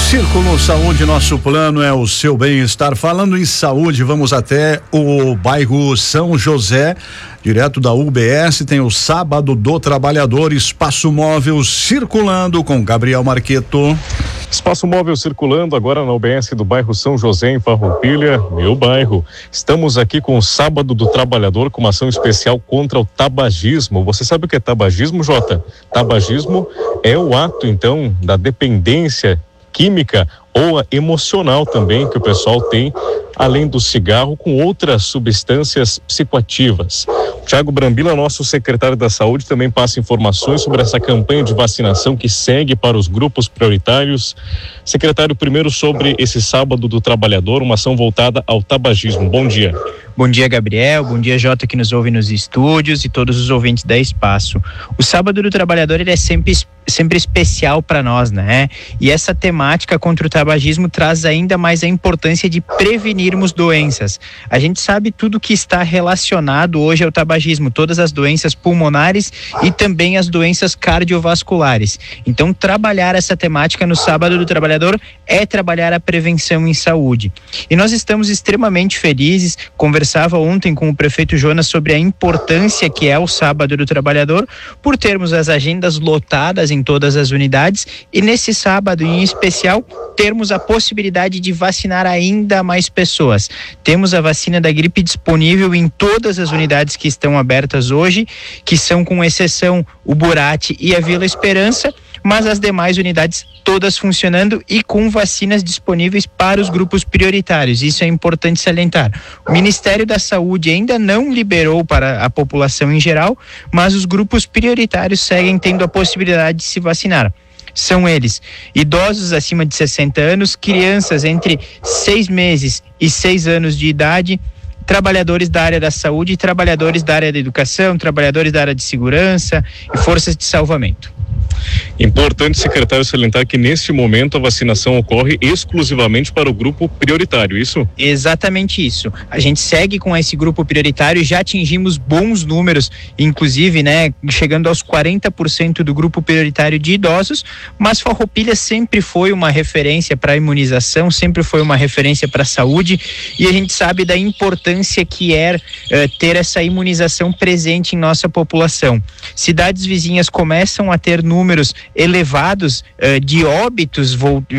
Círculo Saúde, nosso plano é o seu bem-estar. Falando em saúde, vamos até o bairro São José, direto da UBS, tem o Sábado do Trabalhador, Espaço Móvel circulando com Gabriel Marqueto. Espaço Móvel circulando agora na UBS do bairro São José, em Farroupilha, meu bairro. Estamos aqui com o Sábado do Trabalhador, com uma ação especial contra o tabagismo. Você sabe o que é tabagismo, Jota? Tabagismo é o ato, então, da dependência química ou emocional também que o pessoal tem, além do cigarro, com outras substâncias psicoativas. O Thiago Brambila, nosso secretário da Saúde, também passa informações sobre essa campanha de vacinação que segue para os grupos prioritários. Secretário, primeiro sobre esse Sábado do Trabalhador, uma ação voltada ao tabagismo. Bom dia. Bom dia, Gabriel. Bom dia, Jota, que nos ouve nos estúdios, e todos os ouvintes da Espaço. O Sábado do Trabalhador, ele é sempre especial para nós, né? E essa temática contra o tabagismo traz ainda mais a importância de prevenirmos doenças. A gente sabe tudo que está relacionado hoje ao tabagismo, todas as doenças pulmonares e também as doenças cardiovasculares. Então, trabalhar essa temática no Sábado do Trabalhador é trabalhar a prevenção em saúde. E nós estamos extremamente felizes. Conversava ontem com o prefeito Jonas sobre a importância que é o Sábado do Trabalhador, por termos as agendas lotadas em todas as unidades, e nesse sábado em especial termos a possibilidade de vacinar ainda mais pessoas. Temos a vacina da gripe disponível em todas as unidades que estão abertas hoje, que são, com exceção, o Burati e a Vila Esperança, mas as demais unidades todas funcionando e com vacinas disponíveis para os grupos prioritários. Isso é importante salientar. O Ministério da Saúde ainda não liberou para a população em geral, mas os grupos prioritários seguem tendo a possibilidade de se vacinar. São eles: idosos acima de 60 anos, crianças entre 6 meses e 6 anos de idade, trabalhadores da área da saúde, trabalhadores da área da educação, trabalhadores da área de segurança e forças de salvamento. Importante, secretário, salientar que neste momento a vacinação ocorre exclusivamente para o grupo prioritário, isso? Exatamente isso. A gente segue com esse grupo prioritário, já atingimos bons números, inclusive, né, chegando aos 40% do grupo prioritário de idosos, mas Farroupilha sempre foi uma referência para a imunização, sempre foi uma referência para a saúde, e a gente sabe da importância que é ter essa imunização presente em nossa população. Cidades vizinhas começam a ter números elevados de óbitos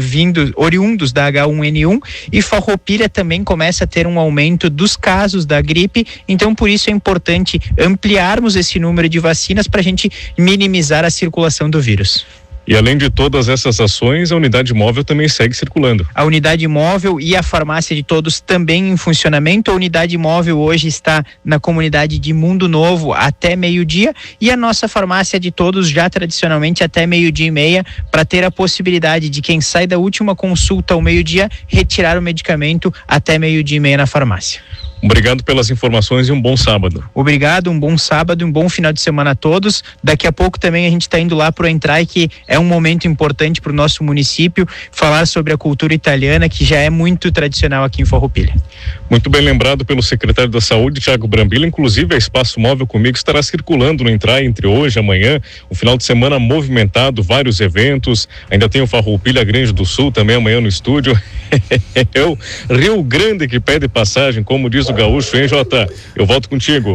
oriundos da H1N1, e Farroupilha também começa a ter um aumento dos casos da gripe. Então, por isso é importante ampliarmos esse número de vacinas para a gente minimizar a circulação do vírus. E além de todas essas ações, a unidade móvel também segue circulando. A unidade móvel e a farmácia de todos também em funcionamento. A unidade móvel hoje está na comunidade de Mundo Novo até meio-dia, e a nossa farmácia de todos já tradicionalmente até 12:30, para ter a possibilidade de quem sai da última consulta ao meio-dia retirar o medicamento até 12:30 na farmácia. Obrigado pelas informações e um bom sábado. Obrigado, um bom sábado e um bom final de semana a todos. Daqui a pouco também a gente está indo lá para o Entrai, que é um momento importante para o nosso município, falar sobre a cultura italiana, que já é muito tradicional aqui em Farroupilha. Muito bem lembrado pelo secretário da Saúde, Thiago Brambila. Inclusive, a Espaço Móvel comigo estará circulando no Entrai entre hoje e amanhã. Um final de semana movimentado, vários eventos. Ainda tem o Farroupilha Grande do Sul também amanhã no estúdio. É o Rio Grande que pede passagem, como diz o gaúcho, hein, Jota? Eu volto contigo.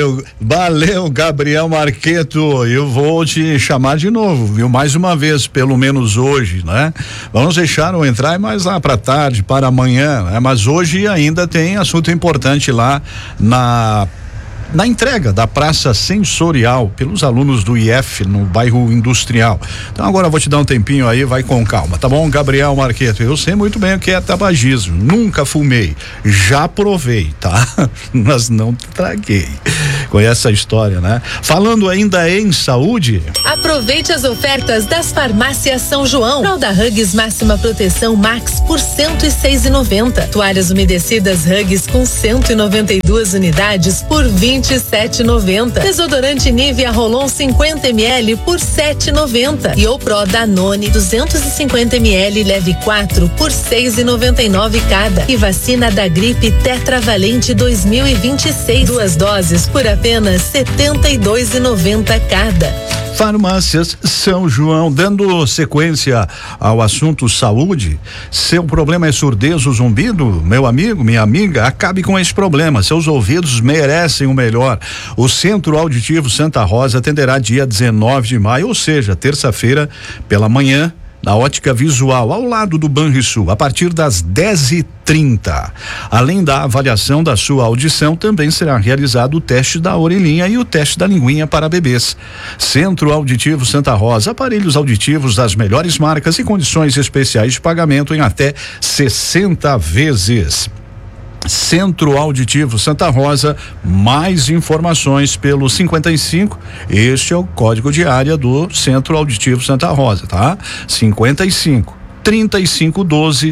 Valeu, Gabriel Marqueto. Eu vou te chamar de novo, viu? Mais uma vez, pelo menos hoje, né? Vamos deixar o Entrar mais lá para tarde, para amanhã, né? Mas hoje ainda tem assunto importante lá na entrega da praça sensorial pelos alunos do IF no bairro Industrial. Então agora eu vou te dar um tempinho aí, vai com calma, tá bom, Gabriel Marqueto? Eu sei muito bem o que é tabagismo, nunca fumei, já provei, tá? Mas não traguei. Conhece a história, né? Falando ainda em saúde, aproveite as ofertas das farmácias São João. Fralda Huggies máxima proteção Max por R$106,90. Toalhas umedecidas Huggies com 192 unidades por R$20,90. 27,90. Desodorante Nivea Rolon 50 ml por 7,90. E o Pro Danone 250 ml leve 4 por 6,99 cada. E vacina da gripe Tetravalente 2026, 2 doses por apenas 72,90 cada. Farmácias São João, dando sequência ao assunto saúde. Seu problema é surdez ou zumbido? Meu amigo, minha amiga, acabe com esse problema. Seus ouvidos merecem o melhor. O Centro Auditivo Santa Rosa atenderá dia 19 de maio, ou seja, terça-feira pela manhã, na Ótica Visual, ao lado do Banrisul, a partir das 10h30. Além da avaliação da sua audição, também será realizado o teste da orelhinha e o teste da linguinha para bebês. Centro Auditivo Santa Rosa, aparelhos auditivos das melhores marcas e condições especiais de pagamento em até 60 vezes. Centro Auditivo Santa Rosa, mais informações pelo 55, este é o código de área do Centro Auditivo Santa Rosa, tá? 55 3512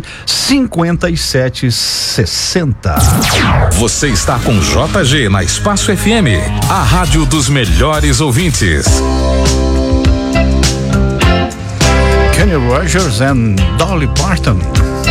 5760. Você está com JG na Espaço FM, a rádio dos melhores ouvintes. Kenny Rogers and Dolly Parton.